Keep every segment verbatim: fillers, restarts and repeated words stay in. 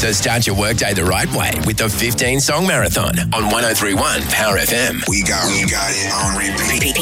So start your workday the right way with the fifteen song marathon on one oh three point one Power F M. We got, we got it on repeat.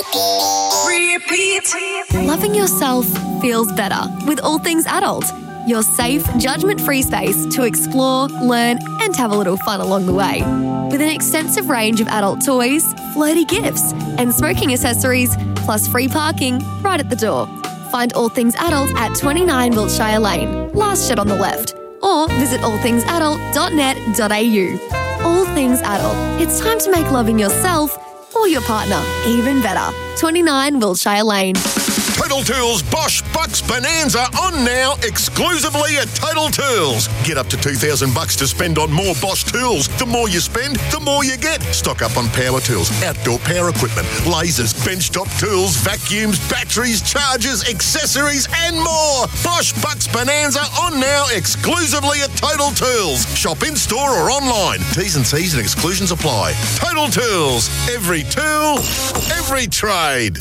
Repeat. Loving yourself feels better with All Things Adult. Your safe, judgment-free space to explore, learn, and have a little fun along the way. With an extensive range of adult toys, flirty gifts, and smoking accessories, plus free parking right at the door. Find All Things Adult at twenty-nine Wiltshire Lane, last shed on the left, or visit all things adult dot net dot a u. All Things Adult. It's time to make loving yourself or your partner even better. twenty-nine Wiltshire Lane. Total Tools Bosch Bucks Bonanza on now exclusively at Total Tools. Get up to two thousand bucks to spend on more Bosch tools. The more you spend, the more you get. Stock up on power tools, outdoor power equipment, lasers, benchtop tools, vacuums, batteries, chargers, accessories and more. Bosch Bucks Bonanza on now exclusively at Total Tools. Shop in store or online. T's and C's and exclusions apply. Total Tools. Every tool, every trade.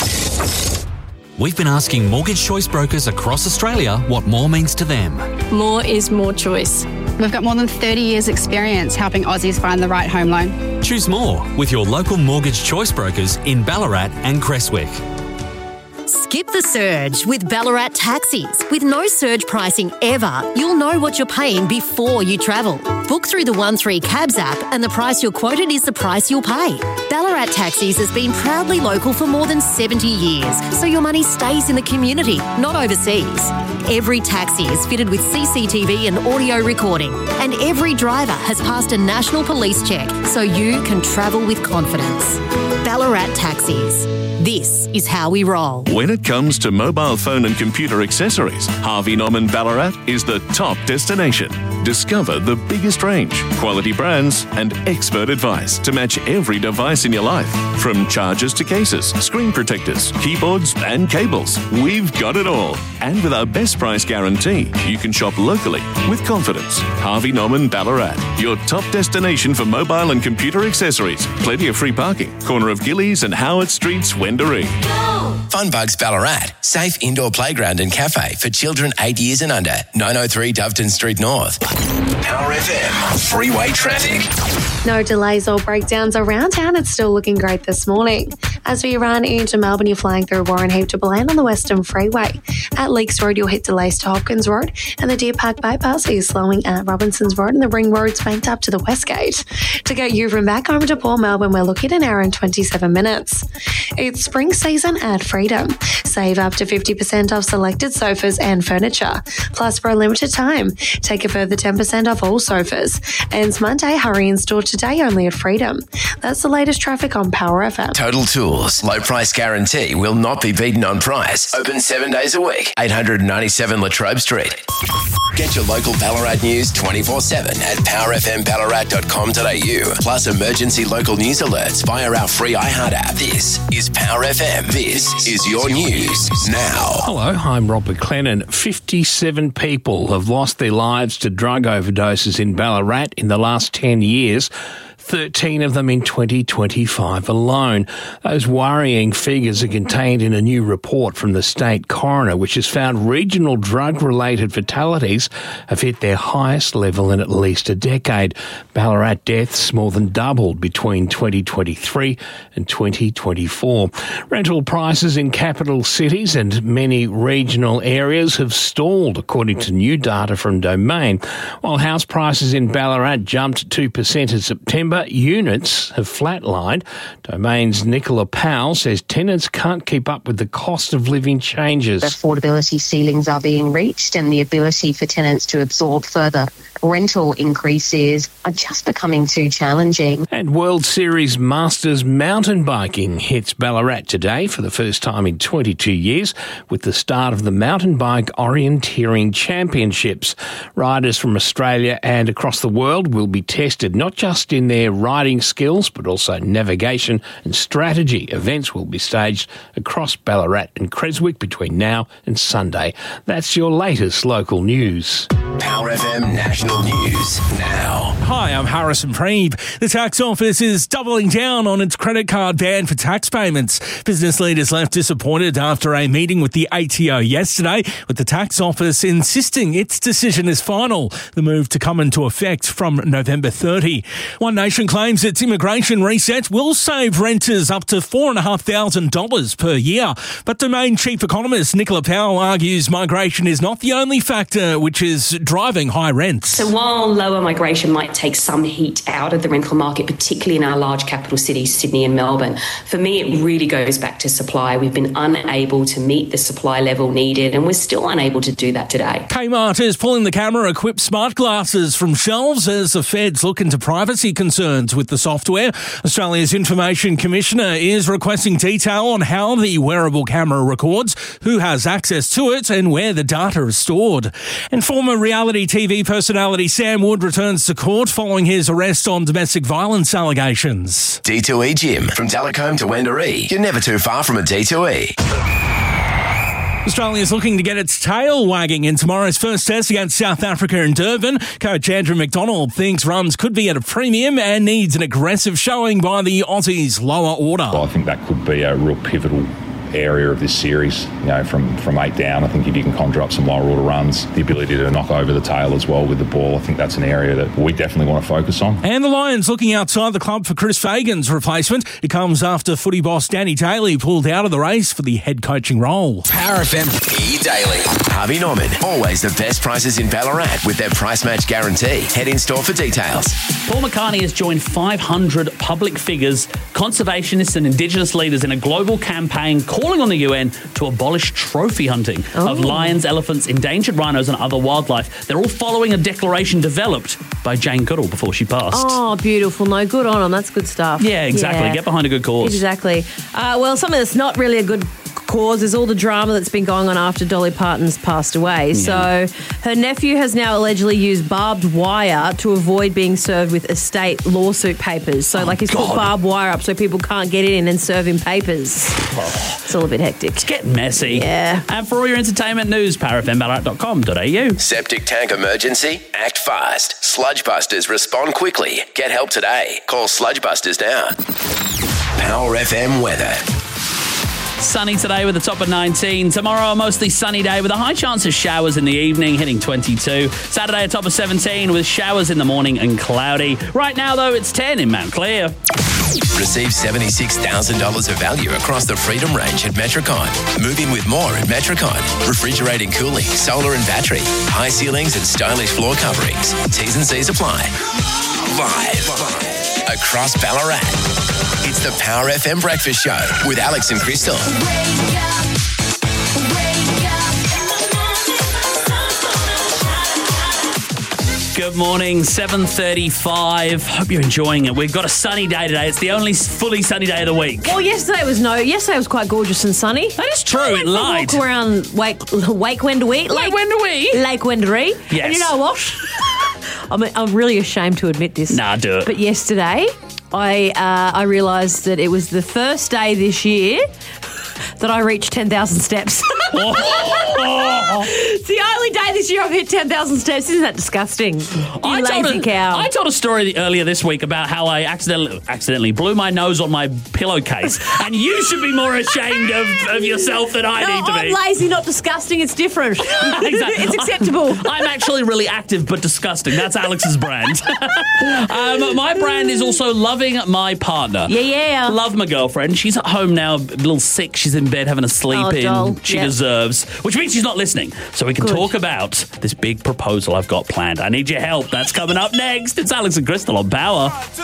We've been asking mortgage choice brokers across Australia what more means to them. More is more choice. We've got more than thirty years experience helping Aussies find the right home loan. Choose more with your local mortgage choice brokers in Ballarat and Creswick. Skip the surge with Ballarat Taxis. With no surge pricing ever, you'll know what you're paying before you travel. Book through the one three Cabs app and the price you're quoted is the price you'll pay. Ballarat Taxis has been proudly local for more than seventy years, so your money stays in the community, not overseas. Every taxi is fitted with C C T V and audio recording, and every driver has passed a national police check, so you can travel with confidence. Ballarat Taxis. This is how we roll. When it comes to mobile phone and computer accessories, Harvey Norman Ballarat is the top destination. Discover the biggest range, quality brands, and expert advice to match every device in your life. From chargers to cases, screen protectors, keyboards, and cables, we've got it all. And with our best price guarantee, you can shop locally with confidence. Harvey Norman Ballarat, your top destination for mobile and computer accessories. Plenty of free parking. Corner of Gillies and Howard Streets, Wendouree. Funbugs Ballarat. Safe indoor playground and cafe for children eight years and under. nine oh three Doveton Street North. Power F M. Freeway traffic. No delays or breakdowns around town. It's still looking great this morning. As we run into Melbourne, you're flying through Warren Heap to Bland on the Western Freeway. At Leaks Road, you'll hit delays to Hopkins Road, and the Deer Park Bypass is slowing at Robinson's Road, and the Ring Road's banked up to the West Gate. To get you from back home to Port Melbourne, we're looking at an hour and twenty-seven minutes. It's spring season at Freedom. Save up to fifty percent off selected sofas and furniture. Plus, for a limited time, take a further ten percent off all sofas. Ends Monday. Hurry in store today only at Freedom. That's the latest traffic on Power F M. Total Tools. Low price guarantee will not be beaten on price. Open seven days a week. eight ninety-seven Latrobe Street. Get your local Ballarat news twenty-four seven at power f m ballarat dot com dot a u. Plus emergency local news alerts via our free iHeart app. This is Power F M. This is your news now. Hello, I'm Rob McLennan. fifty-seven people have lost their lives to drug overdoses in Ballarat in the last ten years. thirteen of them in twenty twenty-five alone. Those worrying figures are contained in a new report from the state coroner, which has found regional drug-related fatalities have hit their highest level in at least a decade. Ballarat deaths more than doubled between twenty twenty-three and twenty twenty-four. Rental prices in capital cities and many regional areas have stalled, according to new data from Domain. While house prices in Ballarat jumped two percent in September, units have flatlined. Domain's Nicola Powell says tenants can't keep up with the cost of living changes. Affordability ceilings are being reached, and the ability for tenants to absorb further rental increases are just becoming too challenging. And World Series Masters mountain biking hits Ballarat today for the first time in twenty-two years with the start of the Mountain Bike Orienteering Championships. Riders from Australia and across the world will be tested not just in their riding skills but also navigation and strategy. Events will be staged across Ballarat and Creswick between now and Sunday. That's your latest local news. Power F M National News now. Hi, I'm Harrison Preeb. The tax office is doubling down on its credit card ban for tax payments. Business leaders left disappointed after a meeting with the A T O yesterday, with the tax office insisting its decision is final. The move to come into effect from November thirtieth. One Nation claims its immigration reset will save renters up to four thousand five hundred dollars per year. But Domain Chief Economist Nicola Powell argues migration is not the only factor which is driving high rents. So while lower migration might take some heat out of the rental market, particularly in our large capital cities, Sydney and Melbourne, for me it really goes back to supply. We've been unable to meet the supply level needed, and we're still unable to do that today. Kmart is pulling the camera-equipped smart glasses from shelves as the feds look into privacy concerns with the software. Australia's Information Commissioner is requesting detail on how the wearable camera records, who has access to it, and where the data is stored. And former reality T V personality Sam Wood returns to court following his arrest on domestic violence allegations. D two E Gym. From Telecombe to Wendouree, you're never too far from a D two E. Australia is looking to get its tail wagging in tomorrow's first test against South Africa in Durban. Coach Andrew McDonald thinks runs could be at a premium and needs an aggressive showing by the Aussies' lower order. Well, I think that could be a real pivotal area of this series, you know, from, from eight down. I think if you can conjure up some lower order runs, the ability to knock over the tail as well with the ball, I think that's an area that we definitely want to focus on. And the Lions looking outside the club for Chris Fagan's replacement. It comes after footy boss Danny Daly pulled out of the race for the head coaching role. Power F M E-Daily. Harvey Norman. Always the best prices in Ballarat with their price match guarantee. Head in store for details. Paul McCartney has joined five hundred public figures, conservationists and Indigenous leaders in a global campaign calling on the U N to abolish trophy hunting oh. of lions, elephants, endangered rhinos and other wildlife. They're all following a declaration developed by Jane Goodall before she passed. Oh, beautiful. No, good on them. That's good stuff. Yeah, exactly. Yeah. Get behind a good cause. Exactly. Uh, well, something that's not really a good cause is all the drama that's been going on after Dolly Parton's passed away. Yeah. So her nephew has now allegedly used barbed wire to avoid being served with estate lawsuit papers. So, oh, like, he's God. put barbed wire up so people can't get in and serve him papers. Oh. It's all a bit hectic. It's getting messy. Yeah. And for all your entertainment news, power f m ballarat dot com dot a u. Septic tank emergency? Act fast. Sludge Busters respond quickly. Get help today. Call Sludge Busters now. Power F M weather. Sunny today with a top of nineteen. Tomorrow, a mostly sunny day with a high chance of showers in the evening, hitting twenty-two. Saturday, a top of seventeen with showers in the morning and cloudy. Right now, though, it's ten in Mount Clear. Receive seventy-six thousand dollars of value across the Freedom range at Metricon. Move in with more at Metricon. Refrigerating, cooling, solar and battery, high ceilings and stylish floor coverings. T's and C's apply. Live across Ballarat. It's the Power F M Breakfast Show with Alex and Crystal. Good morning, seven thirty-five. Hope you're enjoying it. We've got a sunny day today. It's the only fully sunny day of the week. Well, yesterday was no. Yesterday was quite gorgeous and sunny. That is true. It lied. Walk around Wake Wake Wendouree. Lake Wendouree. Lake Wendouree. Yes. And you know what? I'm I'm really ashamed to admit this. Nah, do it. But yesterday, I uh, I realised that it was the first day this year that I reached ten thousand steps. Oh. It's the only day this year I've hit ten thousand steps. Isn't that disgusting? You I lazy told a, cow. I told a story earlier this week about how I accidentally, accidentally blew my nose on my pillowcase, and you should be more ashamed of, of yourself than I no, need to I'm be. I'm lazy, not disgusting. It's different. Exactly. It's acceptable. I'm actually really active but disgusting. That's Alex's brand. um, my brand is also loving my partner. Yeah, yeah. Love my girlfriend. She's at home now, a little sick. She's in bed having a sleep Oh, in. doll. She Yep. deserves, which means she's not listening. So we can Good. talk about this big proposal I've got planned. I need your help. That's coming up next. It's Alex and Crystal on Power.